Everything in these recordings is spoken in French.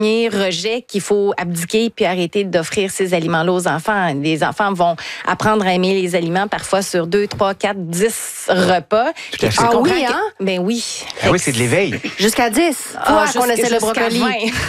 rejet qu'il faut abdiquer puis arrêter d'offrir ces aliments-là aux enfants. Les enfants vont apprendre à aimer les aliments parfois sur 2, 3, 4, 10 repas. Tout à fait. Ah oui, hein? Ben oui. Ah oui, c'est de l'éveil. Jusqu'à 10. Qu'on essaie le brocoli.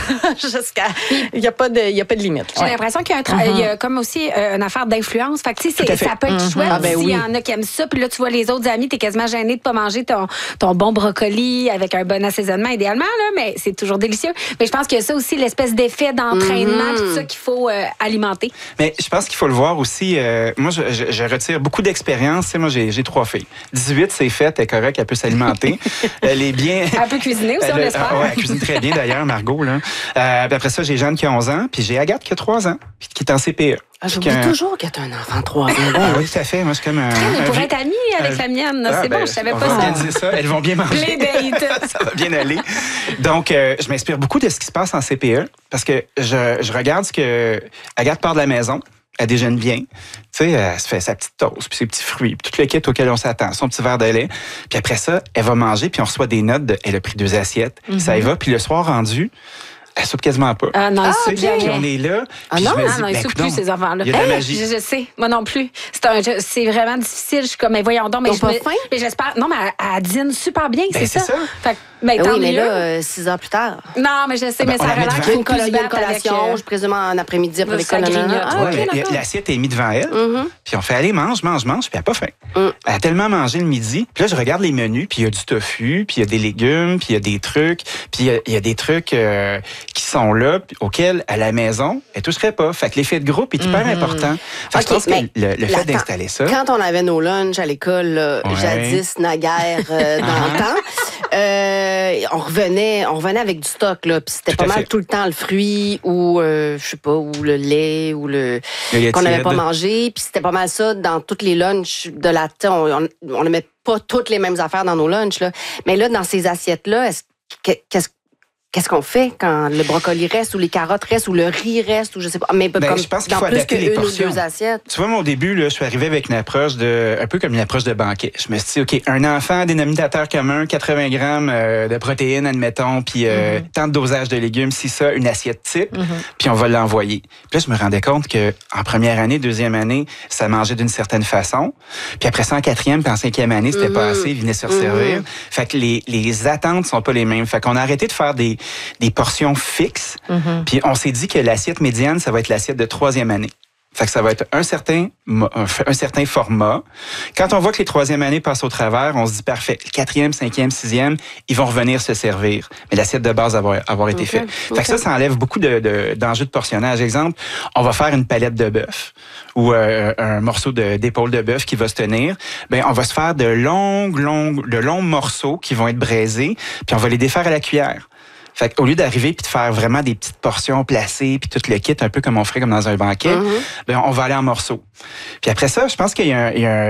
Il n'y a pas de limite. J'ai l'impression qu'il y a comme aussi une affaire d'influence. Fait que, tu sais, ça peut être chouette s'il y en a qui aiment ça. Puis là, tu vois les autres amis, t'es quasiment gêné de pas manger ton bon brocoli avec un bon assaisonnement, idéalement, là, mais c'est toujours délicieux. Mais je pense qu'il y a ça aussi, l'espèce d'effet d'entraînement, tout ça qu'il faut alimenter. Mais je pense qu'il faut le voir aussi. Moi, je retire beaucoup d'expérience. Tu sais, moi, j'ai 3 filles. 18, c'est fait, elle est correcte, elle peut s'alimenter. Elle est bien. Elle peut cuisiner aussi, on l'espère. Oui, elle cuisine très bien d'ailleurs, Margot. Là. Puis après ça, j'ai Jeanne qui a 11 ans, puis j'ai Agathe qui a 3 ans, puis qui est en CPE. J'oublie toujours que tu as un enfant de 3 ans. Oui, tout à fait. Moi, je suis comme Mais pour être amie avec la mienne, c'est bon, je savais pas ça. On va organiser ça. Elles vont bien manger. Ça va bien aller. Donc, je m'inspire beaucoup de ce qui se passe en CPE parce que je regarde ce que Agathe part de la maison. Elle déjeune bien. Tu sais, elle se fait sa petite toast, puis ses petits fruits, puis tout le kit auquel on s'attend, son petit verre de lait. Puis après ça, elle va manger, puis on reçoit des notes de elle a pris 2 assiettes. Ça y va, puis le soir rendu, elle soupe quasiment pas. Ah non, ils soupent puis on est là. Ah non, ils soupent plus, ces enfants-là. Il y a de la magie. Je sais, moi non plus. C'est vraiment difficile. Je suis comme, mais voyons donc. Ils ont pas faim? Mais j'espère. Non, mais elle dîne super bien, c'est ça. Fait, oui, mais là, 6 heures plus tard. Non, mais je sais, mais ça a l'air qu'il faut qu'il y ait une collation, je présume en après-midi après l'école. L'assiette est mise devant elle, puis on fait, allez, mange, puis elle n'a pas faim. Elle a tellement mangé le midi. Puis là, je regarde les menus, puis il y a du tofu, puis il y a des légumes, puis il y a des trucs, puis il y a des trucs qui sont là, auxquels, à la maison, elle ne toucherait pas. Fait que l'effet de groupe est hyper important. Fait que je pense que le fait d'installer ça... Quand on avait nos lunchs à l'école, jadis, naguère, dans le temps, on revenait avec du stock, là, puis c'était pas mal tout le temps le fruit ou, je sais pas, ou le lait ou qu'on n'avait pas mangé, puis c'était pas mal ça dans toutes les lunchs de la... On ne met pas toutes les mêmes affaires dans nos lunchs, là. Mais là, dans ces assiettes-là, qu'est-ce qu'on fait quand le brocoli reste ou les carottes restent ou le riz reste ou je sais pas, mais comme je pense qu'il dans faut plus adapter les qu'une ou portions. 2 assiettes. Tu vois, moi, au début, là, je suis arrivé avec une approche un peu comme une approche de banquet. Je me suis dit, OK, un enfant, dénominateur commun, 80 grammes de protéines, admettons, puis tant de dosage de légumes, si ça, une assiette type, puis on va l'envoyer. Puis là, je me rendais compte que en première année, deuxième année, ça mangeait d'une certaine façon. Puis après ça, en quatrième puis en cinquième année, c'était pas assez, il venait se resservir. Fait que les attentes sont pas les mêmes. Fait qu'on a arrêté de faire des portions fixes. Puis on s'est dit que l'assiette médiane, ça va être l'assiette de 3e année. Fait que ça va être un certain format. Quand on voit que les 3e années passent au travers, on se dit parfait. 4e, 5e, 6e, ils vont revenir se servir. Mais l'assiette de base va avoir été faite. Fait que ça enlève beaucoup d'enjeux de portionnage. Exemple, on va faire une palette de bœuf ou un morceau d'épaule de bœuf qui va se tenir. Ben, on va se faire de longs morceaux qui vont être braisés, puis on va les défaire à la cuillère. Fait qu'au lieu d'arriver puis de faire vraiment des petites portions placées puis tout le kit un peu comme on ferait comme dans un banquet, ben on va aller en morceaux. Puis après ça, je pense qu'il y a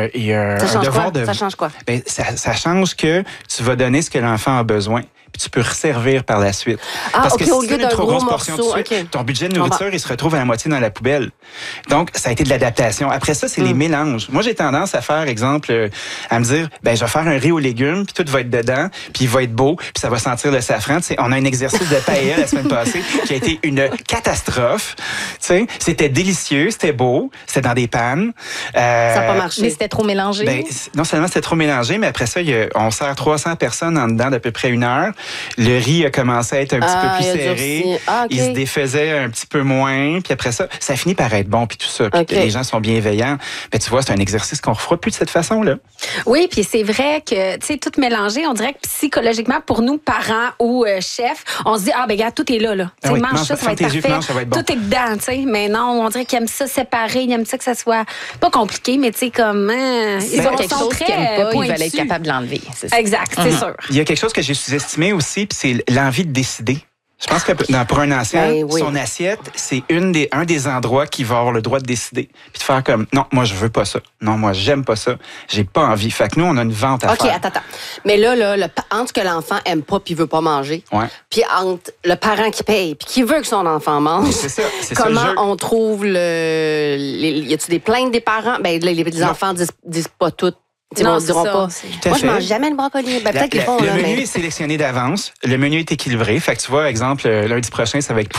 un devoir de... Ça change quoi? Ben, ça change que tu vas donner ce que l'enfant a besoin. Puis tu peux resservir par la suite. Parce que si tu donnes une trop grosse portion de suite, ton budget de nourriture, il se retrouve à la moitié dans la poubelle. Donc, ça a été de l'adaptation. Après ça, c'est les mélanges. Moi, j'ai tendance à faire, exemple, à me dire, ben, je vais faire un riz aux légumes, puis tout va être dedans, puis il va être beau, puis ça va sentir le safran. Tu sais, on a un exercice de paella la semaine passée qui a été une catastrophe. Tu sais, c'était délicieux, c'était beau, c'était dans des pannes. Ça n'a pas marché. Mais c'était trop mélangé. Ben, non seulement c'était trop mélangé, mais après ça, on sert 300 personnes en dedans d'à peu près 1 heure. Le riz a commencé à être un petit peu plus serré. Il se défaisait un petit peu moins. Puis après ça, ça finit par être bon, puis tout ça. Puis les gens sont bienveillants. Mais tu vois, c'est un exercice qu'on ne refera plus de cette façon-là. Oui, puis c'est vrai que, tu sais, tout mélangé, on dirait que psychologiquement, pour nous, parents ou chefs, on se dit, ben regarde, tout est là. Oui, mange ça, ça va être parfait. Ça va être bon. Tout est dedans, tu sais. Mais non, on dirait qu'ils aiment ça séparé. Ils aiment ça que ça soit pas compliqué, mais tu sais, comme... ils ont quelque chose qu'ils n'aiment pas, ils veulent être capables de l'enlever. Exact, c'est sûr. Il y a quelque chose que j'ai sous-estimé aussi, puis c'est l'envie de décider. Je pense que pour un ancien, son assiette, c'est un des endroits qui va avoir le droit de décider. Puis de faire comme, non, moi, je veux pas ça. Non, moi, j'aime pas ça. J'ai pas envie. Fait que nous, on a une vente à faire. OK, attends. Mais là, entre que l'enfent aime pas puis veut pas manger, puis entre le parent qui paye puis qui veut que son enfant mange, comment on trouve y a-tu des plaintes des parents? Ben, les enfants disent pas tout. Non, ils diront pas. Moi, je mange jamais le brocoli. Ben, peut-être qu'ils font. Le menu est sélectionné d'avance. Le menu est équilibré. Fait que tu vois, exemple, lundi prochain, ça va être